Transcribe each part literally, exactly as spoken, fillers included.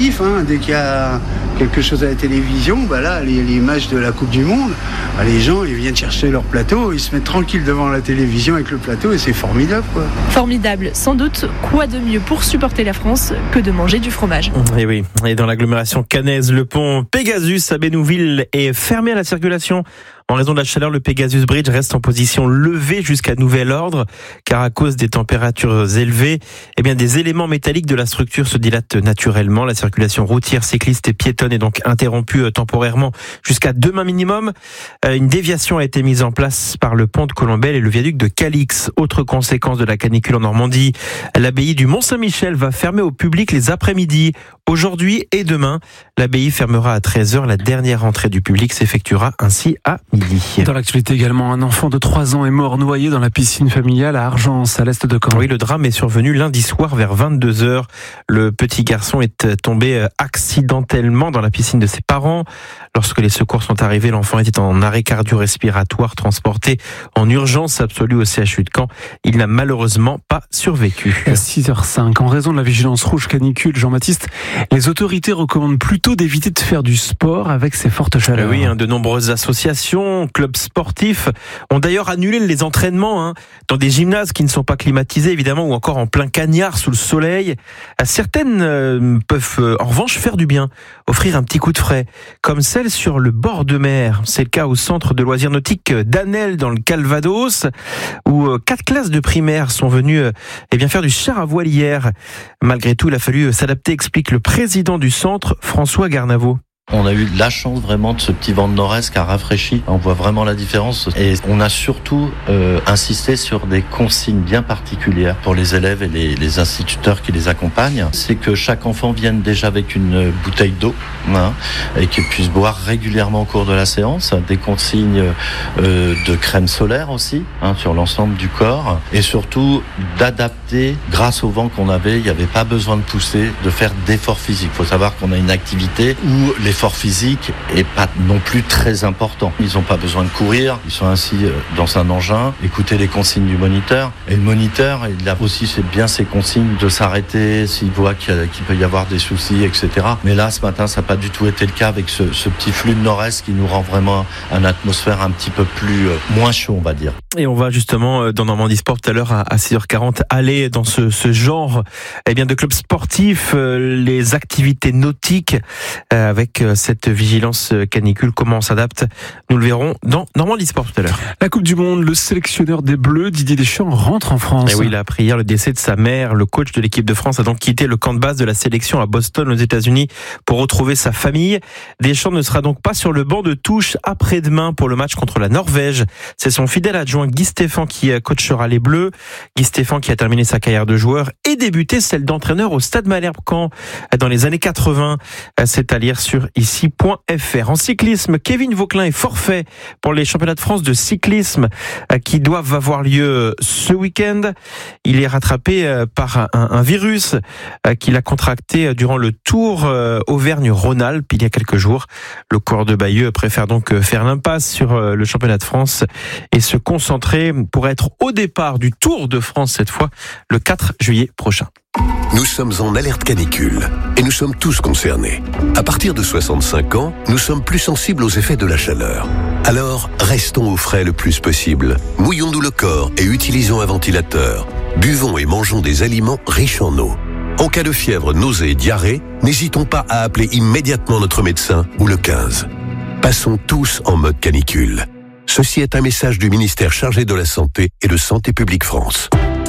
sportif. Hein. Dès qu'il y a quelque chose à la télévision, bah là, les, les matchs de la Coupe du Monde, bah les gens ils viennent chercher leur plateau, ils se mettent tranquilles devant la télévision avec le plateau et c'est formidable, quoi. Formidable, sans doute. Quoi de mieux pour supporter la France que de manger du fromage? Et oui, et dans l'agglomération caennaise, le pont Pégasus à Bénouville est fermé à la circulation. En raison de la chaleur, le Pegasus Bridge reste en position levée jusqu'à nouvel ordre, car à cause des températures élevées, eh bien, des éléments métalliques de la structure se dilatent naturellement. La circulation routière, cycliste et piétonne est donc interrompue temporairement jusqu'à demain minimum. Une déviation a été mise en place par le pont de Colombelle et le viaduc de Calix. Autre conséquence de la canicule en Normandie, l'abbaye du Mont-Saint-Michel va fermer au public les après-midi. Aujourd'hui et demain, l'abbaye fermera à treize heures. La dernière entrée du public s'effectuera ainsi à midi. Dans l'actualité également, un enfant de trois ans est mort noyé dans la piscine familiale à Argence, à l'est de Caen. Oui, le drame est survenu lundi soir vers vingt-deux heures. Le petit garçon est tombé accidentellement dans la piscine de ses parents. Lorsque les secours sont arrivés, l'enfant était en arrêt cardio-respiratoire, transporté en urgence absolue au C H U de Caen. Il n'a malheureusement pas survécu. À six heures cinq, en raison de la vigilance rouge canicule, Jean-Baptiste, les autorités recommandent plutôt d'éviter de faire du sport avec ces fortes chaleurs. Oui, hein, de nombreuses associations, clubs sportifs ont d'ailleurs annulé les entraînements hein, dans des gymnases qui ne sont pas climatisés évidemment ou encore en plein cagnard sous le soleil. Certaines euh, peuvent euh, en revanche faire du bien, offrir un petit coup de frais, comme celle sur le bord de mer. C'est le cas au centre de loisirs nautiques d'Anel dans le Calvados, où euh, quatre classes de primaire sont venues euh, eh bien faire du char à voile hier. Malgré tout, il a fallu s'adapter, explique le président du centre, François Garnavaux. On a eu la chance vraiment de ce petit vent de nord-est qui a rafraîchi. On voit vraiment la différence. Et on a surtout euh, insisté sur des consignes bien particulières pour les élèves et les, les instituteurs qui les accompagnent. C'est que chaque enfant vienne déjà avec une bouteille d'eau hein, et qu'il puisse boire régulièrement au cours de la séance. Des consignes euh, de crème solaire aussi hein, sur l'ensemble du corps. Et surtout d'adapter, grâce au vent qu'on avait, il n'y avait pas besoin de pousser, de faire d'efforts physiques. Il faut savoir qu'on a une activité où les l'effort physique est pas non plus très important. Ils n'ont pas besoin de courir, ils sont ainsi dans un engin, écouter les consignes du moniteur. Et le moniteur, il a aussi c'est bien ses consignes de s'arrêter s'il voit qu'il, y a, qu'il peut y avoir des soucis, et cetera. Mais là, ce matin, ça n'a pas du tout été le cas avec ce, ce petit flux de nord-est qui nous rend vraiment une atmosphère un petit peu plus euh, moins chaud, on va dire. Et on va justement dans Normandie Sport tout à l'heure à six heures quarante aller dans ce, ce genre eh bien, de clubs sportifs, euh, les activités nautiques euh, avec cette vigilance canicule. Comment on s'adapte, nous le verrons dans Normandie Sport tout à l'heure. La Coupe du Monde, le sélectionneur des Bleus, Didier Deschamps, rentre en France. Et oui, il a appris hier le décès de sa mère. Le coach de l'équipe de France a donc quitté le camp de base de la sélection à Boston, aux États-Unis, pour retrouver sa famille. Deschamps ne sera donc pas sur le banc de touche après-demain pour le match contre la Norvège. C'est son fidèle adjoint Guy Stéphane qui coachera les Bleus. Guy Stéphane qui a terminé sa carrière de joueur et débuté celle d'entraîneur au Stade Malherbe-Caen dans les années quatre-vingts. C'est à lire sur ici point f r. En cyclisme, Kevin Vauquelin est forfait pour les championnats de France de cyclisme qui doivent avoir lieu ce week-end. Il est rattrapé par un, un virus qu'il a contracté durant le Tour Auvergne-Rhône-Alpes il y a quelques jours. Le coureur de Bayeux préfère donc faire l'impasse sur le championnat de France et se concentrer pour être au départ du Tour de France cette fois le quatre juillet prochain. Nous sommes en alerte canicule et nous sommes tous concernés. À partir de soixante-cinq ans, nous sommes plus sensibles aux effets de la chaleur. Alors, restons au frais le plus possible. Mouillons-nous le corps et utilisons un ventilateur. Buvons et mangeons des aliments riches en eau. En cas de fièvre, nausée et diarrhée, n'hésitons pas à appeler immédiatement notre médecin ou le quinze. Passons tous en mode canicule. Ceci est un message du ministère chargé de la Santé et de Santé publique France.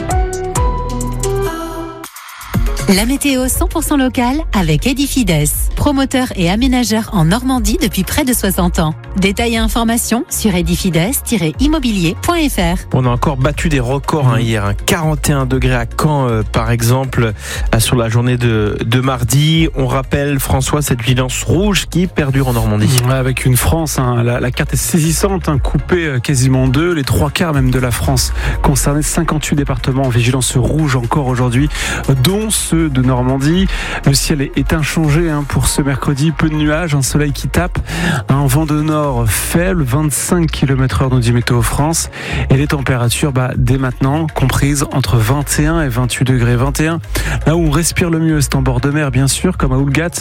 La météo cent pour cent locale avec Edifides, promoteur et aménageur en Normandie depuis près de soixante ans. Détails et informations sur edifides tiret immobilier point f r. On a encore battu des records hein, hier, hein, quarante et un degrés à Caen euh, par exemple euh, sur la journée de, de mardi. On rappelle François cette vigilance rouge qui perdure en Normandie. Ouais, avec une France, hein, la, la carte est saisissante, hein, coupée quasiment en deux, les trois quarts même de la France concernés, cinquante-huit départements en vigilance rouge encore aujourd'hui, dont ceux de Normandie. Le ciel est, est inchangé hein, pour ce mercredi, peu de nuages, un soleil qui tape, un vent de nord faible, vingt-cinq kilomètres heure nous dit Météo France, et les températures bah, dès maintenant comprises entre vingt et un et vingt-huit degrés. vingt et un, là où on respire le mieux, c'est en bord de mer bien sûr, comme à Oulgat,